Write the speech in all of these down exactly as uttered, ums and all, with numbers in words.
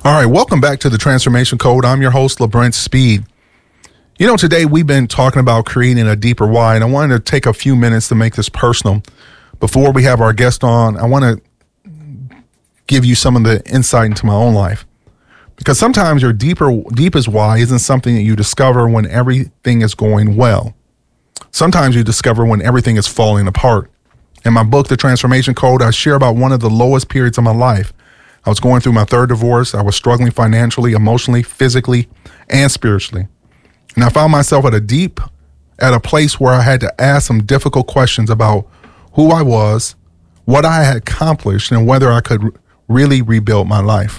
All right, welcome back to the Transformation Code. I'm your host, LeBrent Speed. You know, today we've been talking about creating a deeper why, and I wanted to take a few minutes to make this personal. Before we have our guest on, I want to give you some of the insight into my own life. Because sometimes your deeper, deepest why isn't something that you discover when everything is going well. Sometimes you discover when everything is falling apart. In my book, The Transformation Code, I share about one of the lowest periods of my life. I was going through my third divorce. I was struggling financially, emotionally, physically, and spiritually. And I found myself at a deep, at a place where I had to ask some difficult questions about who I was, what I had accomplished, and whether I could really rebuild my life.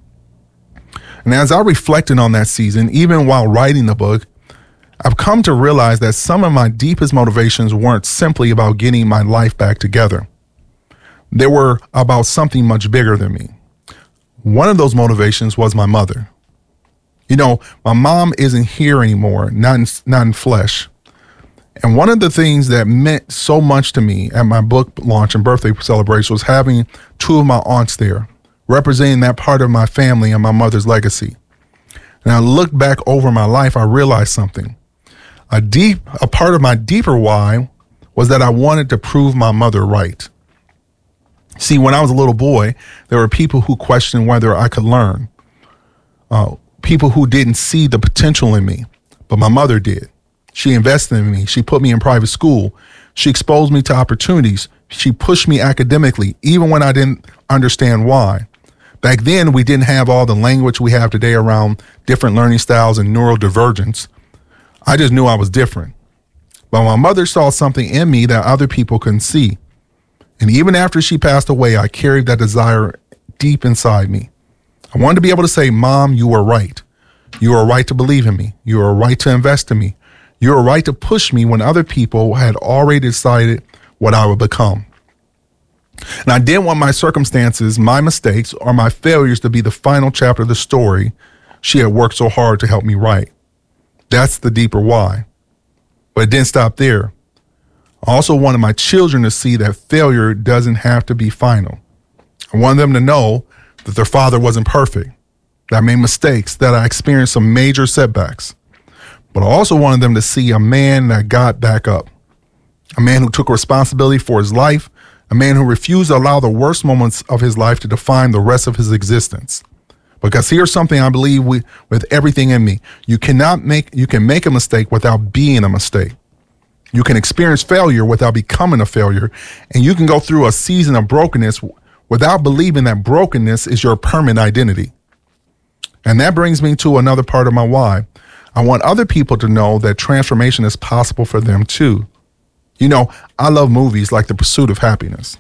And as I reflected on that season, even while writing the book, I've come to realize that some of my deepest motivations weren't simply about getting my life back together. They were about something much bigger than me. One of those motivations was my mother. You know, my mom isn't here anymore, not in, not in flesh. And one of the things that meant so much to me at my book launch and birthday celebration was having two of my aunts there, representing that part of my family and my mother's legacy. And I look back over my life, I realized something. A deep, a part of my deeper why was that I wanted to prove my mother right. See, when I was a little boy, there were people who questioned whether I could learn. Uh, people who didn't see the potential in me, but my mother did. She invested in me. She put me in private school. She exposed me to opportunities. She pushed me academically, even when I didn't understand why. Back then, we didn't have all the language we have today around different learning styles and neurodivergence. I just knew I was different. But my mother saw something in me that other people couldn't see. And even after she passed away, I carried that desire deep inside me. I wanted to be able to say, Mom, you were right. You were right to believe in me. You were right to invest in me. You were right to push me when other people had already decided what I would become. And I didn't want my circumstances, my mistakes, or my failures to be the final chapter of the story she had worked so hard to help me write. That's the deeper why. But it didn't stop there. I also wanted my children to see that failure doesn't have to be final. I wanted them to know that their father wasn't perfect, that I made mistakes, that I experienced some major setbacks. But I also wanted them to see a man that got back up, a man who took responsibility for his life, a man who refused to allow the worst moments of his life to define the rest of his existence. Because here's something I believe we, with everything in me. You cannot make, you can make a mistake without being a mistake. You can experience failure without becoming a failure. And you can go through a season of brokenness without believing that brokenness is your permanent identity. And that brings me to another part of my why. I want other people to know that transformation is possible for them too. You know, I love movies like The Pursuit of Happiness.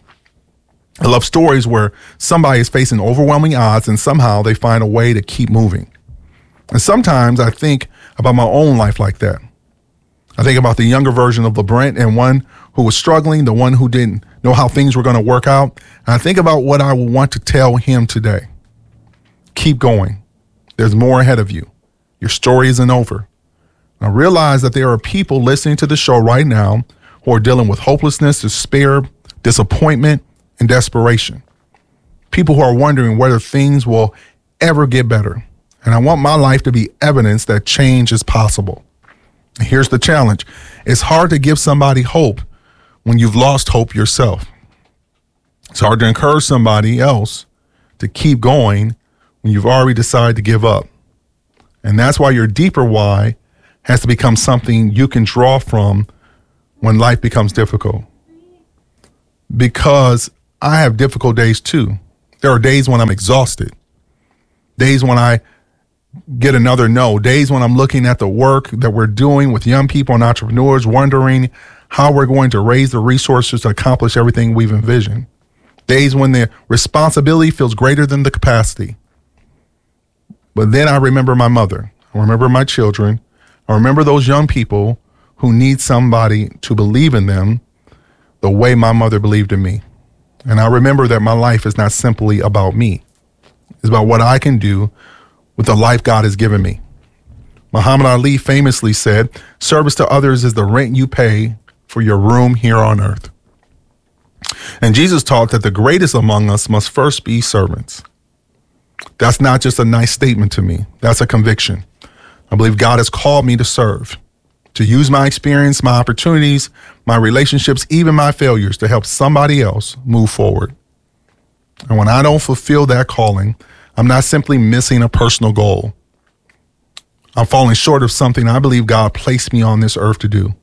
I love stories where somebody is facing overwhelming odds and somehow they find a way to keep moving. And sometimes I think about my own life like that. I think about the younger version of LeBrent and one who was struggling, the one who didn't know how things were going to work out. And I think about what I would want to tell him today. Keep going. There's more ahead of you. Your story isn't over. I realize that there are people listening to the show right now who are dealing with hopelessness, despair, disappointment, and desperation. People who are wondering whether things will ever get better. And I want my life to be evidence that change is possible. Here's the challenge. It's hard to give somebody hope when you've lost hope yourself. It's hard to encourage somebody else to keep going when you've already decided to give up. And that's why your deeper why has to become something you can draw from when life becomes difficult. Because I have difficult days too. There are days when I'm exhausted. Days when I get another no. Days when I'm looking at the work that we're doing with young people and entrepreneurs, wondering how we're going to raise the resources to accomplish everything we've envisioned. Days when the responsibility feels greater than the capacity. But then I remember my mother. I remember my children. I remember those young people who need somebody to believe in them the way my mother believed in me. And I remember that my life is not simply about me. It's about what I can do with the life God has given me. Muhammad Ali famously said, service to others is the rent you pay for your room here on earth. And Jesus taught that the greatest among us must first be servants. That's not just a nice statement to me. That's a conviction. I believe God has called me to serve, to use my experience, my opportunities, my relationships, even my failures to help somebody else move forward. And when I don't fulfill that calling, I'm not simply missing a personal goal. I'm falling short of something I believe God placed me on this earth to do.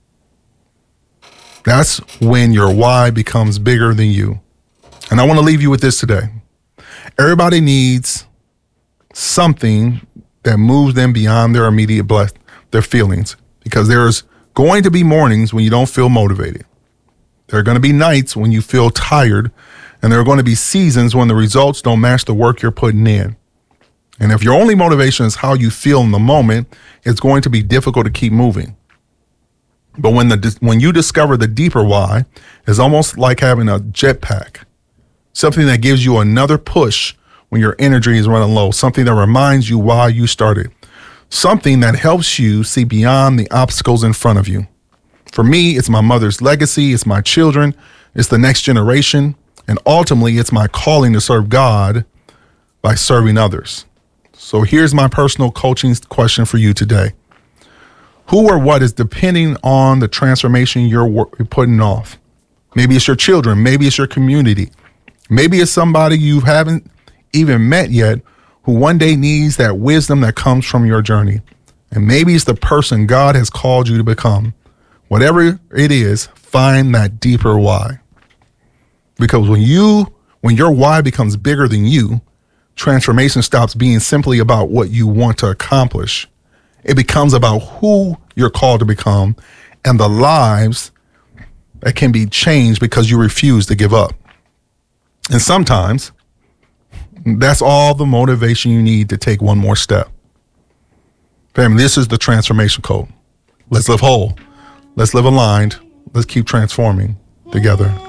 That's when your why becomes bigger than you. And I want to leave you with this today. Everybody needs something that moves them beyond their immediate bless, their feelings, because there's going to be mornings when you don't feel motivated. There are going to be nights when you feel tired, and there are going to be seasons when the results don't match the work you're putting in. And if your only motivation is how you feel in the moment, it's going to be difficult to keep moving. But when the when you discover the deeper why, it's almost like having a jetpack, something that gives you another push when your energy is running low, something that reminds you why you started, something that helps you see beyond the obstacles in front of you. For me, it's my mother's legacy, it's my children, it's the next generation, and ultimately it's my calling to serve God by serving others. So here's my personal coaching question for you today. Who or what is depending on the transformation you're putting off? Maybe it's your children, maybe it's your community, maybe it's somebody you haven't even met yet who one day needs that wisdom that comes from your journey. And maybe it's the person God has called you to become. Whatever it is, find that deeper why. Because when you, when your why becomes bigger than you, transformation stops being simply about what you want to accomplish. It becomes about who you're called to become and the lives that can be changed because you refuse to give up. And sometimes that's all the motivation you need to take one more step. Family, this is the transformation code. Let's live whole. Let's live aligned. Let's keep transforming together.